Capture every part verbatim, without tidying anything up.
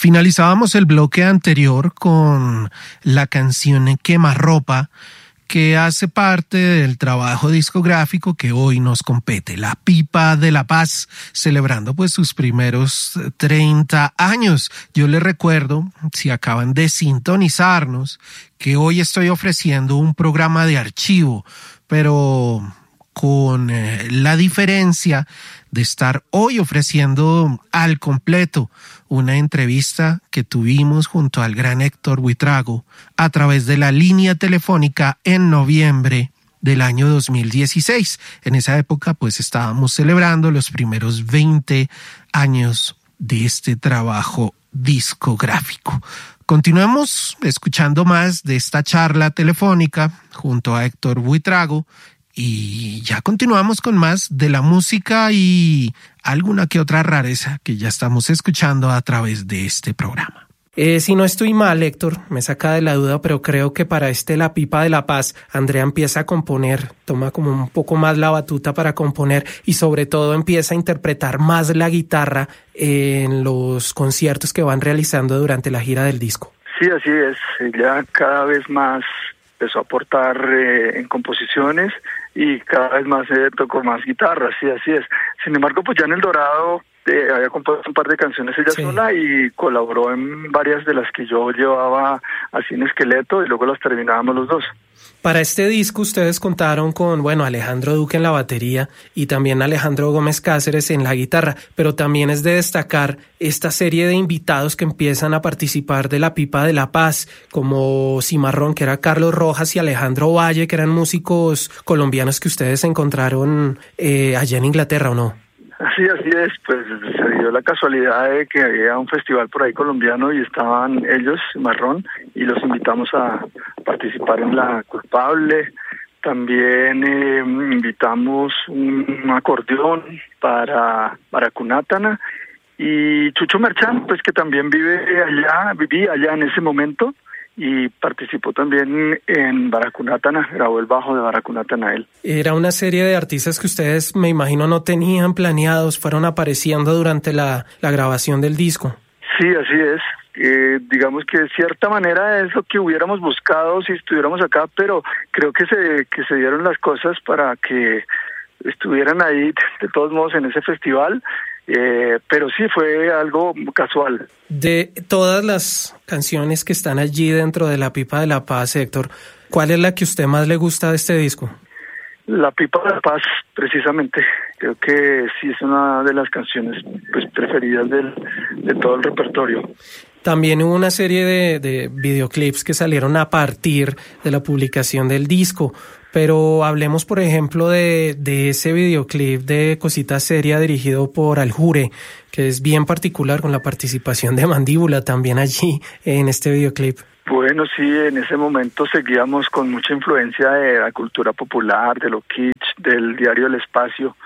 Finalizábamos el bloque anterior con la canción Quemarropa, que hace parte del trabajo discográfico que hoy nos compete, La Pipa de la Paz, celebrando pues sus primeros treinta años. Yo les recuerdo, si acaban de sintonizarnos, que hoy estoy ofreciendo un programa de archivo, pero con eh, la diferencia de estar hoy ofreciendo al completo una entrevista que tuvimos junto al gran Héctor Buitrago a través de la línea telefónica en noviembre del año dos mil dieciséis. En esa época pues estábamos celebrando los primeros veinte años de este trabajo discográfico. Continuemos escuchando más de esta charla telefónica junto a Héctor Buitrago y ya continuamos con más de la música y alguna que otra rareza que ya estamos escuchando a través de este programa. Eh, si no estoy mal, Héctor, me saca de la duda, pero creo que para este La Pipa de la Paz, Andrea empieza a componer, toma como un poco más la batuta para componer y sobre todo empieza a interpretar más la guitarra en los conciertos que van realizando durante la gira del disco. Sí, así es. Ella cada vez más empezó a aportar eh, en composiciones y cada vez más eh, tocó más guitarra, sí, así es. Sin embargo, pues ya en El Dorado eh, había compuesto un par de canciones ella sí. sola y colaboró en varias de las que yo llevaba así en esqueleto y luego las terminábamos los dos. Para este disco ustedes contaron con, bueno, Alejandro Duque en la batería y también Alejandro Gómez Cáceres en la guitarra, pero también es de destacar esta serie de invitados que empiezan a participar de La Pipa de la Paz, como Cimarrón, que era Carlos Rojas, y Alejandro Valle, que eran músicos colombianos que ustedes encontraron eh, allá en Inglaterra, ¿o no? Así, así es, pues se dio la casualidad de que había un festival por ahí colombiano y estaban ellos, Marrón, y los invitamos a participar en La Culpable. También eh, invitamos un acordeón para Baracunátana y Chucho Merchán, pues que también vive allá, vivía allá en ese momento y participó también en Baracunátana, grabó el bajo de Baracunátana él. Era una serie de artistas que ustedes, me imagino, no tenían planeados, fueron apareciendo durante la, la grabación del disco. Sí, así es. Eh, digamos que de cierta manera es lo que hubiéramos buscado si estuviéramos acá, pero creo que se, que se dieron las cosas para que estuvieran ahí de todos modos en ese festival. Eh, pero sí fue algo casual. De todas las canciones que están allí dentro de La Pipa de la Paz, Héctor, ¿cuál es la que a usted más le gusta de este disco? La Pipa de la Paz, precisamente. Creo que sí es una de las canciones pues preferidas del, de todo el repertorio. También hubo una serie de, de videoclips que salieron a partir de la publicación del disco. Pero hablemos, por ejemplo, de, de ese videoclip de Cosita Seria dirigido por Aljure, que es bien particular con la participación de Mandíbula también allí en este videoclip. Bueno, sí, en ese momento seguíamos con mucha influencia de la cultura popular, de lo kitsch, del diario El Espacio.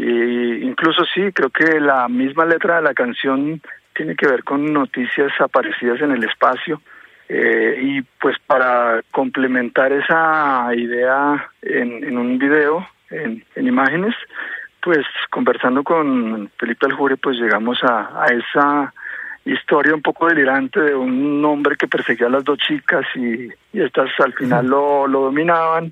E incluso sí, creo que la misma letra de la canción tiene que ver con noticias aparecidas en el espacio. Eh, y pues para complementar esa idea en, en un video, en, en imágenes, pues conversando con Felipe Aljure, pues llegamos a, a esa historia un poco delirante de un hombre que perseguía a las dos chicas y, y estas al final lo, lo dominaban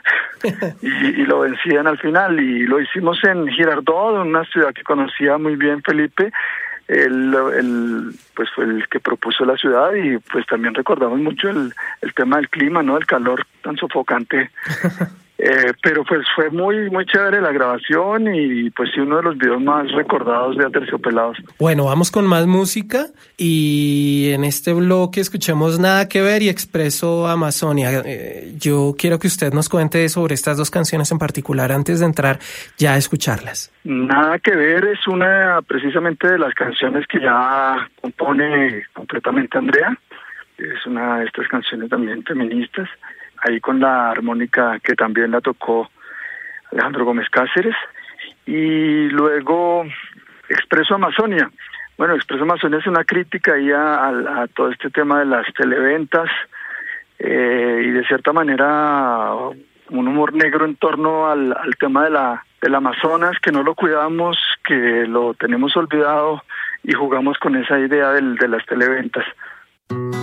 y, y lo vencían al final, y lo hicimos en Girardot, una ciudad que conocía muy bien Felipe. Él, él pues fue el que propuso la ciudad y pues también recordamos mucho el, el tema del clima, ¿no? El calor tan sofocante. Eh, pero pues fue muy muy chévere la grabación y pues sí, uno de los videos más recordados de Aterciopelados. Bueno, vamos con más música y en este bloque escuchemos Nada que Ver y Expreso Amazonia. Eh, yo quiero que usted nos cuente sobre estas dos canciones en particular antes de entrar ya a escucharlas. Nada que Ver es una precisamente de las canciones que ya compone completamente Andrea. Es una de estas canciones también feministas, ahí con la armónica que también la tocó Alejandro Gómez Cáceres. Y luego Expreso Amazonia. Bueno, Expreso Amazonia es una crítica ahí a, a, a todo este tema de las televentas eh, y de cierta manera un humor negro en torno al, al tema de la del Amazonas, que no lo cuidamos, que lo tenemos olvidado y jugamos con esa idea del, de las televentas.